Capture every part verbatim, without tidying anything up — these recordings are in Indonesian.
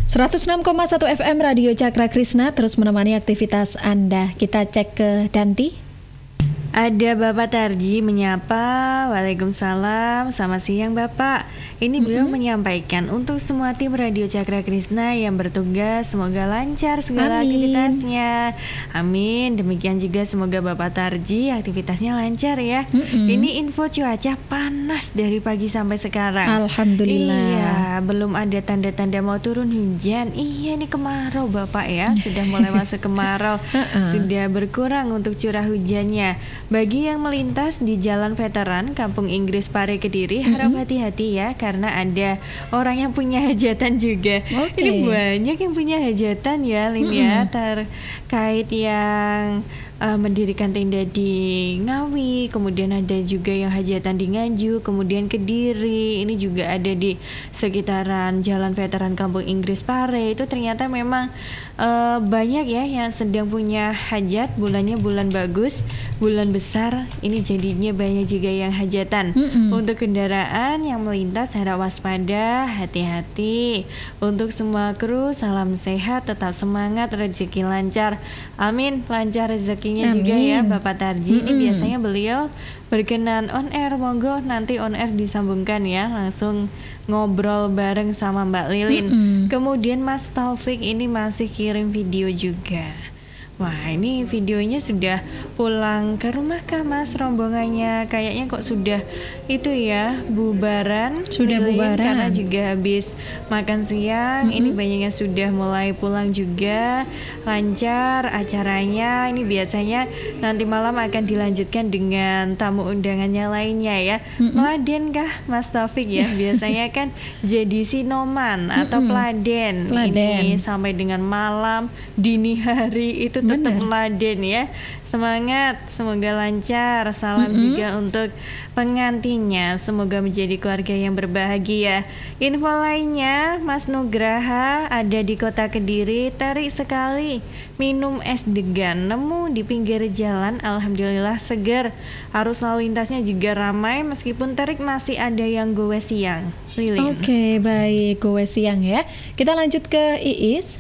seratus enam koma satu F M Radio Cakra Krisna terus menemani aktivitas Anda. Kita cek ke Danti. Ada Bapak Tarji menyapa. Waalaikumsalam. Selamat siang Bapak. Ini beliau mm-hmm. menyampaikan untuk semua tim Radio Cakra Krisna yang bertugas, semoga lancar segala Amin. aktivitasnya. Amin. Demikian juga semoga Bapak Tarji aktivitasnya lancar ya. Mm-hmm. Ini info cuaca panas dari pagi sampai sekarang. Alhamdulillah. Iya, belum ada tanda-tanda mau turun hujan. Iya, ini kemarau Bapak ya. Sudah mulai masuk kemarau. Sudah berkurang untuk curah hujannya. Bagi yang melintas di Jalan Veteran Kampung Inggris Pare Kediri, harap mm-hmm. hati-hati ya, karena ada orang yang punya hajatan juga. Okay. Ini banyak yang punya hajatan ya, Lin mm-hmm. ya, terkait yang uh, mendirikan tenda di Ngawi, kemudian ada juga yang hajatan di Nganjuk, kemudian Kediri. Ini juga ada di sekitaran Jalan Veteran Kampung Inggris Pare. Itu ternyata memang uh, banyak ya yang sedang punya hajat. Bulannya bulan bagus, bulan besar, ini jadinya banyak juga yang hajatan. Mm-mm. Untuk kendaraan yang melintas harap waspada, hati-hati. Untuk semua kru, salam sehat, tetap semangat, rezeki lancar. Amin, lancar rezekinya Amin. juga ya Bapak Tarji. Mm-mm. Ini biasanya beliau berkenan on air, monggo nanti on air disambungkan ya, langsung ngobrol bareng sama Mbak Lilin. Mm-mm. Kemudian Mas Taufik ini masih kirim video juga. Wah, ini videonya sudah pulang ke rumah kah Mas rombongannya? Kayaknya kok sudah itu ya, bubaran. Sudah bubaran. Karena juga habis makan siang. Mm-hmm. Ini banyaknya sudah mulai pulang juga. Lancar acaranya. Ini biasanya nanti malam akan dilanjutkan dengan tamu undangannya lainnya ya. Mm-hmm. Peladen kah Mas Taufik ya? Biasanya kan jadi sinoman atau mm-hmm. peladen. Peladen. Ini sampai dengan malam, dini hari itu tetap meladen ya. Semangat, semoga lancar. Salam mm-hmm. juga untuk pengantinnya, semoga menjadi keluarga yang berbahagia. Info lainnya, Mas Nugraha ada di kota Kediri, tarik sekali minum es degan, nemu di pinggir jalan, alhamdulillah segar. Arus lalu lintasnya juga ramai, meskipun tarik masih ada yang gowe siang. Lilin. Oke, okay, baik, gowe siang ya. Kita lanjut ke Iis.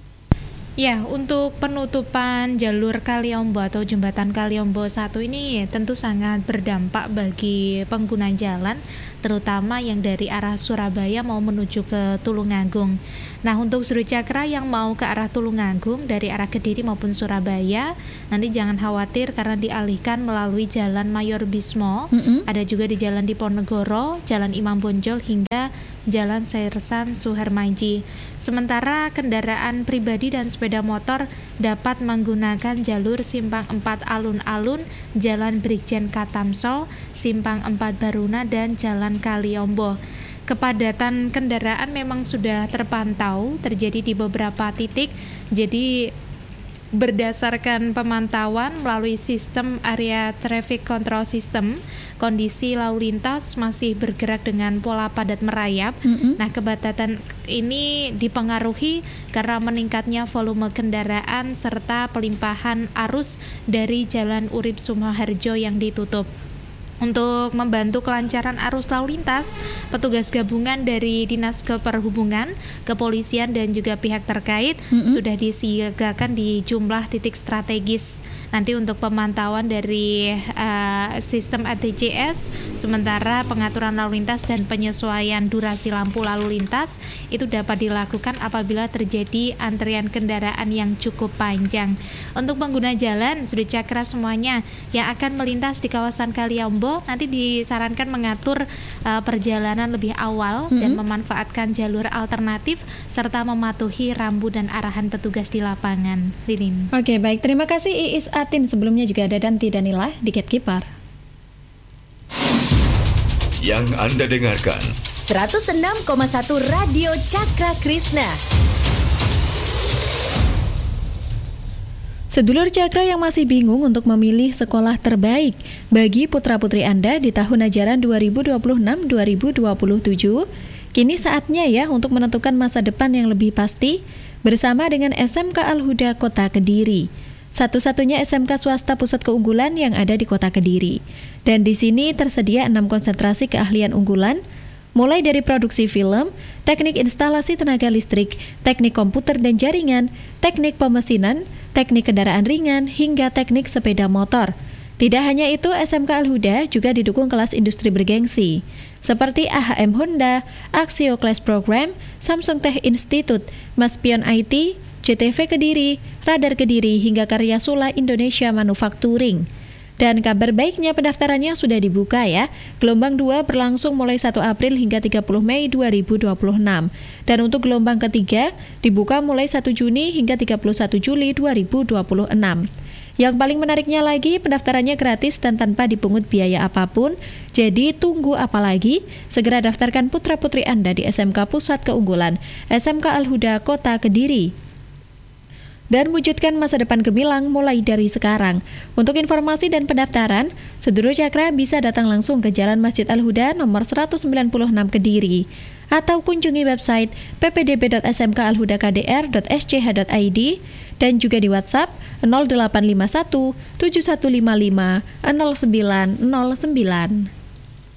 Ya, untuk penutupan jalur Kaliombo atau jembatan Kaliombo satu ini tentu sangat berdampak bagi pengguna jalan, terutama yang dari arah Surabaya mau menuju ke Tulungagung. Nah, untuk Seru Cakra yang mau ke arah Tulungagung dari arah Kediri maupun Surabaya, nanti jangan khawatir karena dialihkan melalui Jalan Mayor Bismo, mm-hmm. ada juga di Jalan Diponegoro, Jalan Imam Bonjol hingga Jalan Sersan Suhermanji. Sementara kendaraan pribadi dan sepeda motor dapat menggunakan jalur Simpang empat Alun-Alun, Jalan Brigjen Katamso, Simpang empat Baruna, dan Jalan Kaliombo. Kepadatan kendaraan memang sudah terpantau terjadi di beberapa titik. Jadi berdasarkan pemantauan melalui sistem area traffic control system, kondisi lalu lintas masih bergerak dengan pola padat merayap. Mm-hmm. Nah, kepadatan ini dipengaruhi karena meningkatnya volume kendaraan serta pelimpahan arus dari Jalan Urip Sumoharjo yang ditutup. Untuk membantu kelancaran arus lalu lintas, petugas gabungan dari Dinas Keperhubungan, Kepolisian, dan juga pihak terkait mm-hmm. sudah disiagakan di jumlah titik strategis. Nanti untuk pemantauan dari uh, sistem A T C S, sementara pengaturan lalu lintas dan penyesuaian durasi lampu lalu lintas itu dapat dilakukan apabila terjadi antrian kendaraan yang cukup panjang. Untuk pengguna jalan, Seru Cakra semuanya yang akan melintas di kawasan Kaliombo, nanti disarankan mengatur uh, perjalanan lebih awal mm-hmm. dan memanfaatkan jalur alternatif serta mematuhi rambu dan arahan petugas di lapangan. Linin. Oke, baik, terima kasih Iis Atin. Sebelumnya juga ada Danti Danila di Gatekeeper. Yang Anda dengarkan seratus enam koma satu Radio Cakra Krisna. Sedulur Cakra yang masih bingung untuk memilih sekolah terbaik bagi putra-putri Anda di tahun ajaran dua ribu dua puluh enam dua ribu dua puluh tujuh, kini saatnya ya untuk menentukan masa depan yang lebih pasti bersama dengan S M K Al-Huda Kota Kediri. Satu-satunya S M K swasta pusat keunggulan yang ada di Kota Kediri. Dan di sini tersedia enam konsentrasi keahlian unggulan, mulai dari produksi film, teknik instalasi tenaga listrik, teknik komputer dan jaringan, teknik pemesinan, teknik kendaraan ringan, hingga teknik sepeda motor. Tidak hanya itu, S M K Al-Huda juga didukung kelas industri bergengsi, seperti A H M Honda, Axio Class Program, Samsung Tech Institute, Maspion I T, C T V Kediri, Radar Kediri, hingga Karya Sula Indonesia Manufacturing. Dan kabar baiknya pendaftarannya sudah dibuka ya. Gelombang dua berlangsung mulai satu April hingga tiga puluh Mei dua ribu dua puluh enam. Dan untuk gelombang ketiga dibuka mulai satu Juni hingga tiga puluh satu Juli dua ribu dua puluh enam. Yang paling menariknya lagi, pendaftarannya gratis dan tanpa dipungut biaya apapun. Jadi tunggu apa lagi? Segera daftarkan putra-putri Anda di S M K Pusat Keunggulan, S M K Al-Huda Kota Kediri. Dan wujudkan masa depan gemilang mulai dari sekarang. Untuk informasi dan pendaftaran, sedulur Cakra bisa datang langsung ke Jalan Masjid Al-Huda nomor seratus sembilan puluh enam Kediri, atau kunjungi website p p d b dot s m k alhuda k d r dot s c h dot i d dan juga di WhatsApp nol delapan lima satu tujuh satu lima lima nol sembilan nol sembilan.